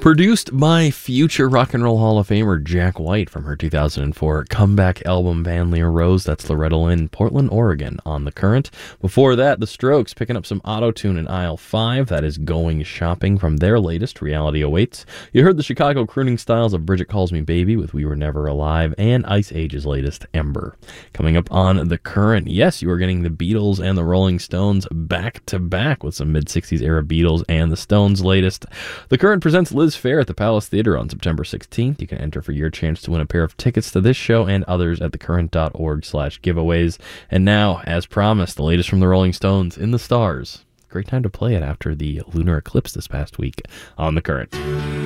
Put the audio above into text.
Produced by future Rock and Roll Hall of Famer Jack White from her 2004 comeback album Van Leer Rose. That's Loretta Lynn, Portland, Oregon on The Current. Before that, The Strokes picking up some auto-tune in aisle 5. That is Going Shopping from their latest, Reality Awaits. You heard the Chicago crooning styles of Bridget Calls Me Baby with We Were Never Alive and Ice Age's latest, Ember. Coming up on The Current, yes, you are getting the Beatles and the Rolling Stones back to back with some mid-60s era Beatles and the Stones' latest. The Current presents Liz Fair at the Palace Theater on September 16th. You can enter for your chance to win a pair of tickets to this show and others at thecurrent.org/giveaways. And now, as promised, the latest from the Rolling Stones, In the Stars. Great time to play it after the lunar eclipse this past week on The Current.